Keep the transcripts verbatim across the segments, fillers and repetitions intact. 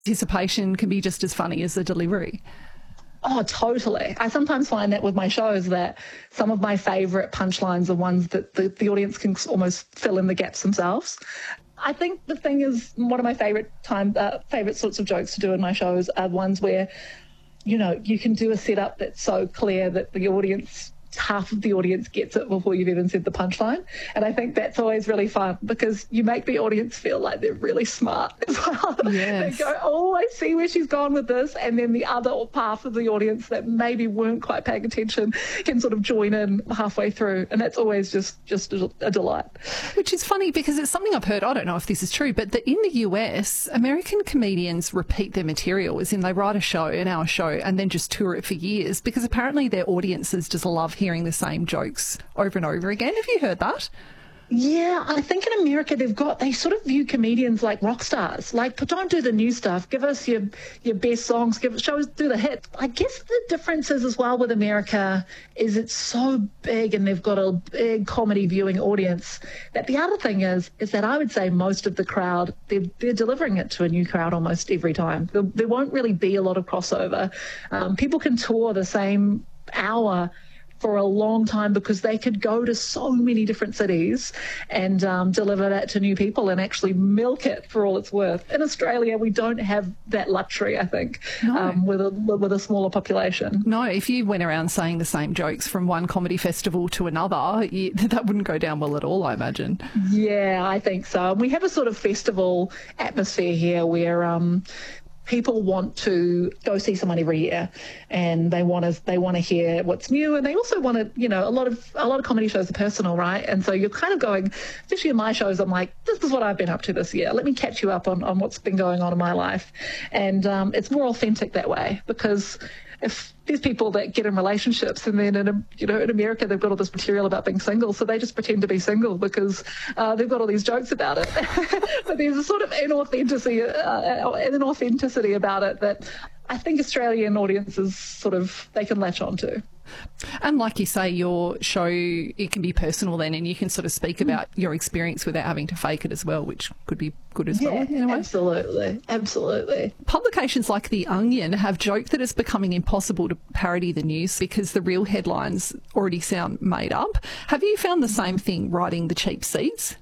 Anticipation can be just as funny as the delivery. Oh, totally. I sometimes find that with my shows that some of my favourite punchlines are ones that the, the audience can almost fill in the gaps themselves. I think the thing is, one of my favourite time, uh, favourite sorts of jokes to do in my shows are ones where, you know, you can do a setup that's so clear that the audience, half of the audience gets it before you've even said the punchline. And I think that's always really fun because you make the audience feel like they're really smart as well. Yes. They go, oh, I see where she's gone with this. And then the other half of the audience that maybe weren't quite paying attention can sort of join in halfway through. And that's always just, just a, a delight. Which is funny because it's something I've heard, I don't know if this is true, but that in the U S, American comedians repeat their material, as in they write a show, an hour show, and then just tour it for years because apparently their audiences just love hearing the same jokes over and over again. Have you heard that? Yeah, I think in America they've got, they sort of view comedians like rock stars. Like, but don't do the new stuff. Give us your your best songs. Give show us, do the hits. I guess the difference is as well with America is it's so big and they've got a big comedy viewing audience. That the other thing is is that I would say most of the crowd they're they're delivering it to a new crowd almost every time. There, there won't really be a lot of crossover. Um, people can tour the same hour for a long time because they could go to so many different cities and um, deliver that to new people and actually milk it for all it's worth. In Australia, we don't have that luxury, I think, no. um, with a with a smaller population. No, if you went around saying the same jokes from one comedy festival to another, you, that wouldn't go down well at all, I imagine. Yeah, I think so. And we have a sort of festival atmosphere here where um, people want to go see someone every year, and they want to they want to hear what's new, and they also want to, you know, a lot of a lot of comedy shows are personal, right? And so you're kind of going, especially in my shows, I'm like, this is what I've been up to this year. Let me catch you up on on what's been going on in my life, and um, it's more authentic that way because if there's people that get in relationships and then in, you know, in America they've got all this material about being single, so they just pretend to be single because uh, they've got all these jokes about it. But there's a sort of inauthenticity, uh, inauthenticity about it that I think Australian audiences sort of, they can latch on to. And like you say, your show, it can be personal then, and you can sort of speak about your experience without having to fake it as well, which could be good as yeah, well. In a way. Absolutely, absolutely. Publications like The Onion have joked that it's becoming impossible to parody the news because the real headlines already sound made up. Have you found the same thing writing The Cheap Seats?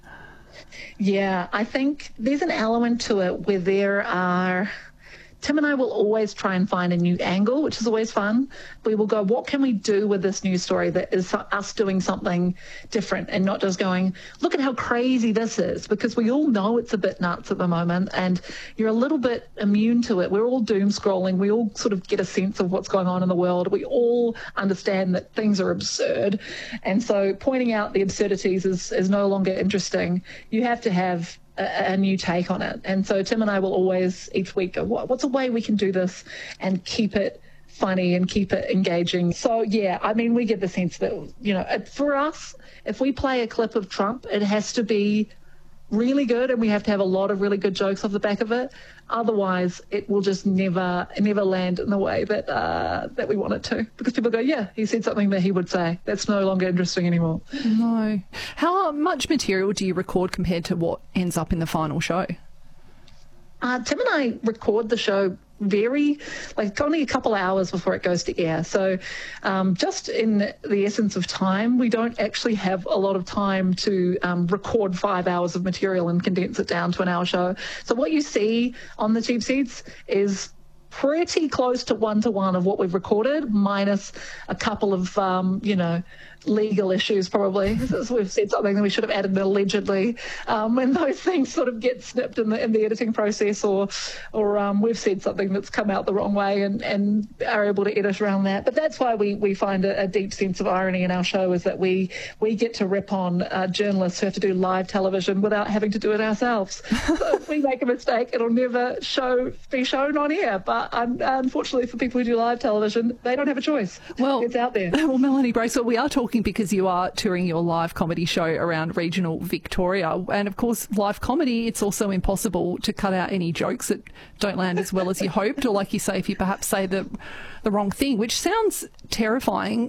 Yeah, I think there's an element to it where there are... Tim and I will always try and find a new angle, which is always fun. We will go, what can we do with this news story that is us doing something different and not just going, look at how crazy this is, because we all know it's a bit nuts at the moment and you're a little bit immune to it. We're all doom scrolling. We all sort of get a sense of what's going on in the world. We all understand that things are absurd. And so pointing out the absurdities is, is no longer interesting. You have to have a new take on it. And so Tim and I will always each week go, what, what's a way we can do this and keep it funny and keep it engaging? So, yeah, I mean, we get the sense that, you know, for us, if we play a clip of Trump, it has to be really good and we have to have a lot of really good jokes off the back of it. Otherwise, it will just never, never land in the way that uh, that we want it to. Because people go, yeah, he said something that he would say. That's no longer interesting anymore. No. How much material do you record compared to what ends up in the final show? Uh, Tim and I record the show very, like only a couple hours before it goes to air. So um, just in the essence of time, we don't actually have a lot of time to um, record five hours of material and condense it down to an hour show. So what you see on The Cheap Seats is pretty close to one-to-one of what we've recorded, minus a couple of, um, you know, legal issues probably. So we've said something that we should have added allegedly, um, when those things sort of get snipped in the in the editing process, or or um, we've said something that's come out the wrong way and, and are able to edit around that. But that's why we, we find a, a deep sense of irony in our show, is that we, we get to rip on uh, journalists who have to do live television without having to do it ourselves. So if we make a mistake, it'll never show be shown on air. But um, unfortunately for people who do live television, they don't have a choice. Well, it's out there. Well, Melanie Bracewell, we are talking because you are touring your live comedy show around regional Victoria. And of course, live comedy, it's also impossible to cut out any jokes that don't land as well as you hoped, or like you say, if you perhaps say the the wrong thing, which sounds terrifying.